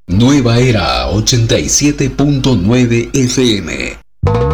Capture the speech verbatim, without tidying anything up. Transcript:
Nueva Era ochenta y siete punto nueve F M.